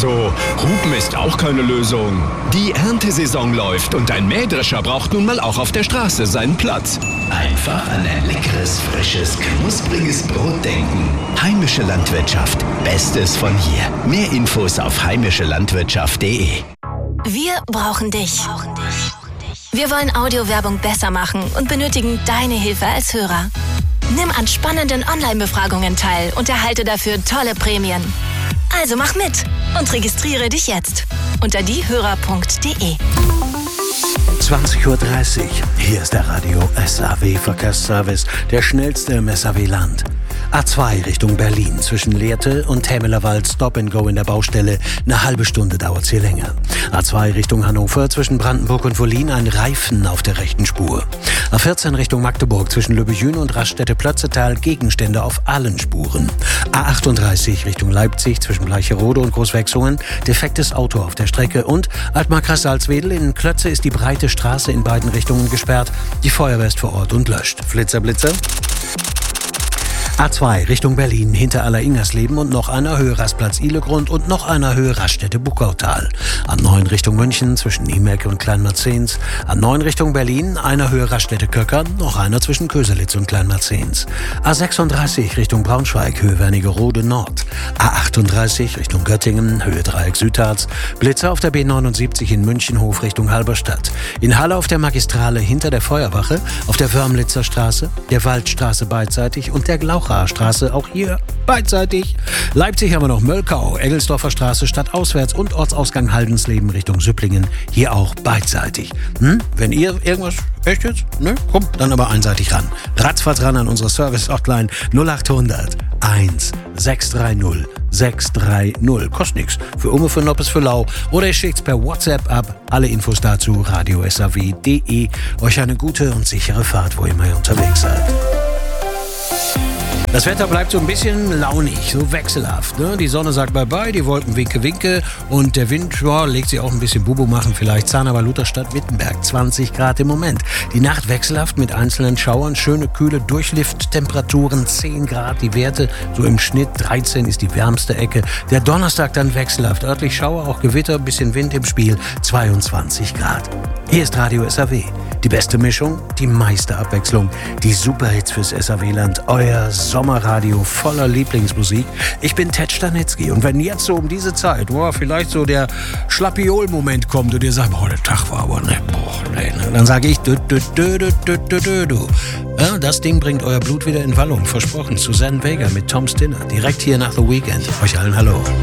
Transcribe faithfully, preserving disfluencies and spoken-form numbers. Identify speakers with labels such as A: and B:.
A: Also, Hupen ist auch keine Lösung. Die Erntesaison läuft und ein Mähdrescher braucht nun mal auch auf der Straße seinen Platz.
B: Einfach an ein leckeres, frisches, knuspriges Brot denken. Heimische Landwirtschaft. Bestes von hier. Mehr Infos auf heimische landwirtschaft punkt de.
C: Wir brauchen dich. Wir wollen Audiowerbung besser machen und benötigen deine Hilfe als Hörer. Nimm an spannenden Online-Befragungen teil und erhalte dafür tolle Prämien. Also mach mit und registriere dich jetzt unter diehörer punkt de.
D: zwanzig Uhr dreißig. Hier ist der Radio S A W Verkehrsservice, der schnellste im S A W-Land. A zwei Richtung Berlin zwischen Lehrte und Tämelerwald Stop and Go in der Baustelle. Eine halbe Stunde dauert's hier länger. A zwei Richtung Hannover zwischen Brandenburg und Wollin ein Reifen auf der rechten Spur. A vierzehn Richtung Magdeburg zwischen Lübbejün und Raststätte-Plötzetal Gegenstände auf allen Spuren. A achtunddreißig Richtung Leipzig zwischen Bleicherode und Großwechsungen defektes Auto auf der Strecke und Altmark-Salzwedel in Klötze ist die breite Straße in beiden Richtungen gesperrt. Die Feuerwehr ist vor Ort und löscht. Flitzer, Blitzer. A zwei Richtung Berlin hinter Aller-Ingersleben und noch einer Höhe Rastplatz Ihlegrund und noch einer Höhe Raststätte Buckautal. A neun Richtung München zwischen Niemerk und Kleinmarzens. A neun Richtung Berlin einer Höhe Raststätte Köckern, noch einer zwischen Köselitz und Kleinmarzens. A sechsunddreißig Richtung Braunschweig Höhe Wernigerode Nord. A achtunddreißig Richtung Göttingen Höhe Dreieck Südharz. Blitzer auf der B neunundsiebzig in Münchenhof Richtung Halberstadt. In Halle auf der Magistrale hinter der Feuerwache, auf der Wörmlitzer Straße, der Waldstraße beidseitig und der Glauch Straße, auch hier beidseitig. Leipzig haben wir noch Möllkau, Engelsdorfer Straße stadtauswärts und Ortsausgang Haldensleben Richtung Süpplingen, hier auch beidseitig. Hm? Wenn ihr irgendwas, echt jetzt? Ne? Komm, dann aber einseitig ran. Ratzfatz ran an unsere Service-Hotline null achthundert eins sechs drei null sechs drei null. Kostet nix. Für Umme, für Noppes, für Lau. Oder ihr schickt's per WhatsApp ab. Alle Infos dazu radio S A W punkt de. Euch eine gute und sichere Fahrt, wo ihr mal unterwegs seid. Das Wetter bleibt so ein bisschen launig, so wechselhaft. Ne? Die Sonne sagt Bye-bye, die Wolken winke, winke und der Wind ja, legt sich auch ein bisschen Bubu machen vielleicht. Zahnaber Lutherstadt Wittenberg, zwanzig Grad im Moment. Die Nacht wechselhaft mit einzelnen Schauern, schöne kühle Durchlifttemperaturen, zehn Grad die Werte, so im Schnitt dreizehn ist die wärmste Ecke. Der Donnerstag dann wechselhaft, örtlich Schauer, auch Gewitter, bisschen Wind im Spiel, zweiundzwanzig Grad. Hier ist Radio S A W. Die beste Mischung, die meiste Abwechslung, die Superhits fürs S A W-Land, euer Sommerradio voller Lieblingsmusik. Ich bin Ted Stanitzky und wenn jetzt so um diese Zeit, boah, vielleicht so der Schlappiol-Moment kommt und ihr sagt, boah, der Tag war aber ne, boah, ne, ne, dann sage ich, dü, dü, dü, dü, dü, dü, dü, dü. Ja, das Ding bringt euer Blut wieder in Wallung, versprochen. Susanne Vega mit Tom Stinner, direkt hier nach The Weekend. Euch allen Hallo.